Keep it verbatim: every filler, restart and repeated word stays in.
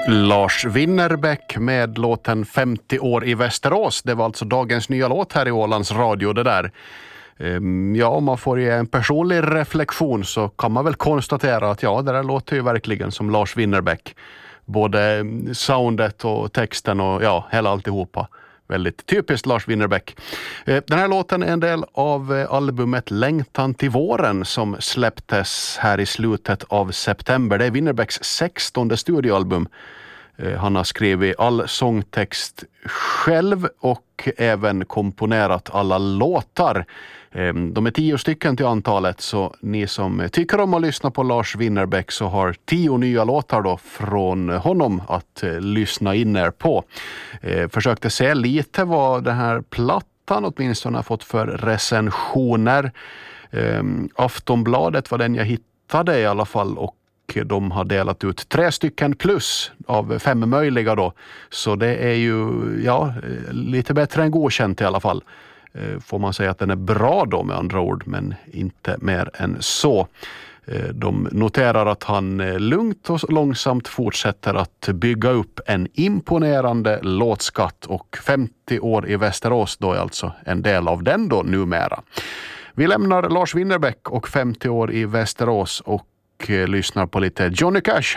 Lars Winnerbäck med låten femtio år i Västerås. Det var alltså dagens nya låt här i Ålands Radio det där. Ja, om man får ge en personlig reflektion så kan man väl konstatera att ja, det där låter ju verkligen som Lars Winnerbäck. Både soundet och texten och ja, hela alltihopa. Väldigt typiskt Lars Winnerbäck. Den här låten är en del av albumet Längtan till våren som släpptes här i slutet av september. Det är Winnerbäcks sextonde studioalbum. Han har skrivit all sångtext själv och även komponerat alla låtar. De är tio stycken till antalet, så ni som tycker om att lyssna på Lars Winnerbäck så har tio nya låtar då från honom att lyssna in er på. Försökte se lite vad den här plattan åtminstone har fått för recensioner. Aftonbladet var den jag hittade i alla fall, och de har delat ut tre stycken plus av fem möjliga då. Så det är ju ja, lite bättre än godkänt i alla fall. Får man säga att den är bra då med andra ord, men inte mer än så. De noterar att han lugnt och långsamt fortsätter att bygga upp en imponerande låtskatt, och femtio år i Västerås då är alltså en del av den då numera. Vi lämnar Lars Winnerbäck och femtio år i Västerås och lyssnar på lite Johnny Cash